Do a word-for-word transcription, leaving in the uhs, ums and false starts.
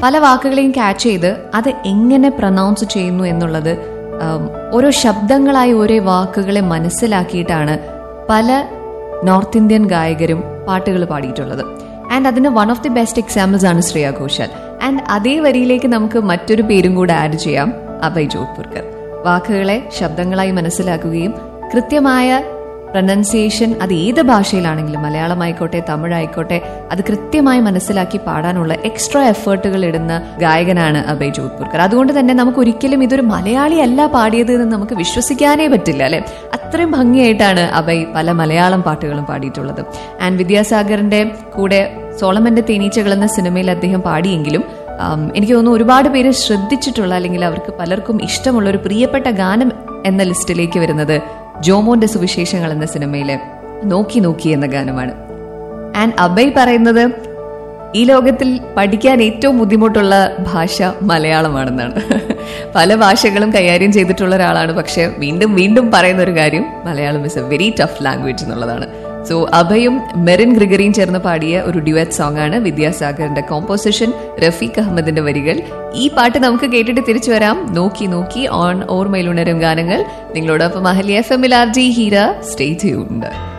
പല വാക്കുകളെയും ക്യാച്ച് ചെയ്ത് അത് എങ്ങനെ പ്രൊനൗൺസ് ചെയ്യുന്നു എന്നുള്ളത് ഓരോ ശബ്ദങ്ങളായി ഓരോ വാക്കുകളെ മനസ്സിലാക്കിയിട്ടാണ് പല നോർത്ത് ഇന്ത്യൻ ഗായകരും പാട്ടുകൾ പാടിയിട്ടുള്ളത്. ആൻഡ് അതിന് one of the best examples ആണ് ശ്രേയ ഘോഷാൽ. ആൻഡ് അതേ വരിയിലേക്ക് നമുക്ക് മറ്റൊരു പേരും കൂടെ ആഡ് ചെയ്യാം, അഭയ് ജോധ്പുർക്കർ. വാക്കുകളെ ശബ്ദങ്ങളായി മനസ്സിലാക്കുകയും കൃത്യമായ പ്രൊനൗൺസിയേഷൻ അത് ഏത് ഭാഷയിലാണെങ്കിലും മലയാളമായിക്കോട്ടെ തമിഴായിക്കോട്ടെ അത് കൃത്യമായി മനസ്സിലാക്കി പാടാനുള്ള എക്സ്ട്രാ എഫേർട്ടുകൾ ഇടുന്ന ഗായകനാണ് അഭയ് ജോധ്പുർക്കർ. അതുകൊണ്ട് തന്നെ നമുക്ക് ഒരിക്കലും ഇതൊരു മലയാളി അല്ല പാടിയത് എന്ന് നമുക്ക് വിശ്വസിക്കാനേ പറ്റില്ല അല്ലെ. അത്രയും ഭംഗിയായിട്ടാണ് അഭയ് പല മലയാളം പാട്ടുകളും പാടിയിട്ടുള്ളത്. ആൻഡ് വിദ്യാസാഗറിന്റെ കൂടെ സോളമന്റെ തേനീച്ചകൾ എന്ന സിനിമയിൽ അദ്ദേഹം പാടിയെങ്കിലും എനിക്ക് തോന്നുന്നു ഒരുപാട് പേര് ശ്രദ്ധിച്ചിട്ടുള്ള അല്ലെങ്കിൽ അവർക്ക് പലർക്കും ഇഷ്ടമുള്ള ഒരു പ്രിയപ്പെട്ട ഗാനം എന്ന ലിസ്റ്റിലേക്ക് വരുന്നത് ജോമോന്റെ സുവിശേഷങ്ങൾ എന്ന സിനിമയിലെ നോക്കി നോക്കി എന്ന ഗാനമാണ്. ആൻഡ് അഭയ് പറയുന്നത് ഈ ലോകത്തിൽ പഠിക്കാൻ ഏറ്റവും ബുദ്ധിമുട്ടുള്ള ഭാഷ മലയാളമാണെന്നാണ്. പല ഭാഷകളും കൈകാര്യം ചെയ്തിട്ടുള്ള ഒരാളാണ്, പക്ഷെ വീണ്ടും വീണ്ടും പറയുന്ന ഒരു കാര്യം Malayalam is A very tough language എന്നുള്ളതാണ്. സോ അഭയും മെറിൻ ഗ്രിഗറിയും ചേർന്ന് പാടിയ ഒരു ഡ്യുവറ്റ് സോങ് ആണ്. വിദ്യാസാഗറിന്റെ കോമ്പോസിഷൻ, റഫീഖ് അഹമ്മദിന്റെ വരികൾ. ഈ പാട്ട് നമുക്ക് കേട്ടിട്ട് തിരിച്ചു വരാം. നോക്കി നോക്കി ഓൺ ഓർമ്മയിലുണരും ഗാനങ്ങൾ. നിങ്ങളോടൊപ്പം അഹല്യ എഫ് എമ്മിൽ R G Heera. Stay tuned.